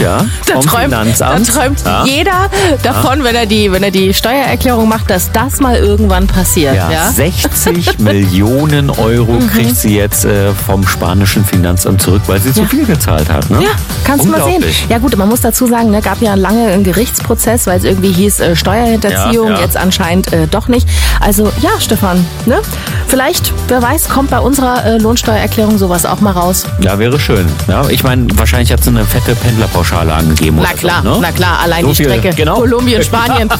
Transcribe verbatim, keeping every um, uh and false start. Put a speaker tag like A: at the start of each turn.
A: Ja,
B: da
A: vom
B: träumt,
A: Finanzamt.
B: Da träumt
A: ja.
B: jeder davon, ja. wenn er die, wenn er die Steuererklärung macht, dass das mal irgendwann passiert.
A: Ja,
B: ja?
A: sechzig Millionen Euro mhm. kriegt sie jetzt äh, vom spanischen Finanzamt zurück, weil sie ja. zu viel gezahlt hat. Ne?
B: Ja, kannst du mal sehen. Ja gut, man muss dazu sagen, ne, gab ja lange einen Gerichtsprozess, weil es irgendwie hieß äh, Steuerhinterziehung, ja, ja. jetzt anscheinend äh, doch nicht. Also ja, Stefan, ne? Vielleicht, wer weiß, kommt bei unserer äh, Lohnsteuererklärung sowas auch mal raus.
A: Ja, wäre schön. Ja, ich meine, wahrscheinlich hat sie eine fette Pendlerpauschale angegeben.
B: Na
A: oder
B: klar,
A: so, ne?
B: na klar, allein
A: so
B: die
A: viel,
B: Strecke
A: genau.
B: Kolumbien, Spanien.